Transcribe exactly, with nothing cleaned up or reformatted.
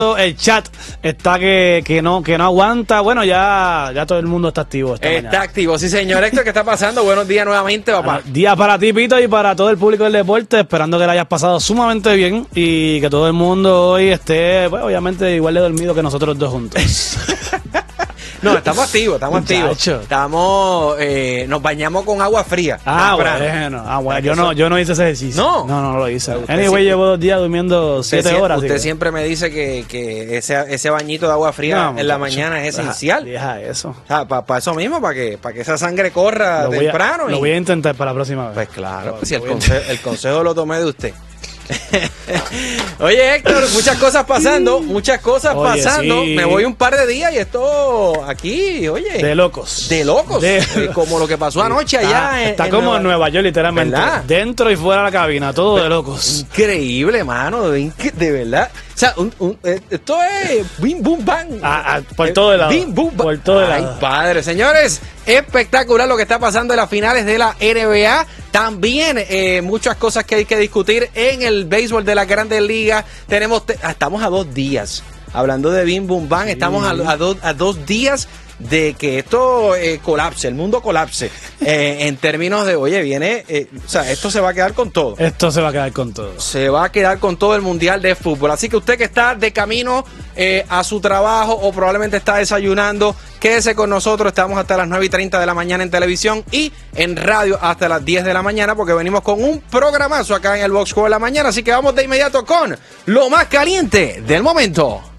El chat está que, que no que no aguanta. Bueno, ya, ya todo el mundo está activo esta Está mañana. activo, sí señor. Héctor, ¿qué está pasando? Buenos días nuevamente, papá. Bueno, día para ti, Pito, y para todo el público del deporte, esperando que la hayas pasado sumamente bien y que todo el mundo hoy esté, pues, obviamente, igual de dormido que nosotros dos juntos. No, estamos activos, estamos activos. Muchacho. Estamos, eh, nos bañamos con agua fría. Ah, temprano. bueno. Ah, bueno. Yo no, yo no hice ese ejercicio. No. No, no, no lo hice. Usted Anyway, sí- llevo dos días durmiendo Usted, siete sie- horas. usted así que- siempre me dice que, que ese, ese bañito de agua fría No, en la muchacho. mañana es Deja- esencial. Deja eso. O sea, para eso mismo, para que, para que esa sangre corra Lo voy, a, temprano. lo y- voy a intentar para la próxima vez. Pues claro, Lo- si lo el, voy a conse- el consejo lo tomé de usted. Oye, Héctor, muchas cosas pasando, muchas cosas Oye, pasando. sí. Me voy un par de días y esto aquí, oye. De locos. De locos. De- Eh, como lo que pasó anoche Está, allá en, está en como Nueva- en Nueva York, literalmente. ¿Verdad? Dentro y fuera de la cabina, todo de locos. Increíble, mano. De, inc- de verdad. O sea, un- un- eh, esto es bim, bum, bang. Ah, ah, por todo el lado. Bim, bum, bang. Por todo el Ay, lado. padre. Señores, espectacular lo que está pasando en las finales de la N B A. También eh, muchas cosas que hay que discutir en el béisbol de las Grandes Ligas. Tenemos, te- ah, estamos a dos días. Hablando de bim, bum, bang, estamos a, a dos, a dos días de que esto eh, colapse, el mundo colapse. Eh, en términos de, oye, viene, eh, o sea, esto se va a quedar con todo. Esto se va a quedar con todo. Se va a quedar con todo el Mundial de Fútbol. Así que usted que está de camino eh, a su trabajo o probablemente está desayunando, quédese con nosotros. Estamos hasta las nueve y treinta de la mañana en televisión y en radio hasta las diez de la mañana porque venimos con un programazo acá en el Box Score de la mañana. Así que vamos de inmediato con lo más caliente del momento.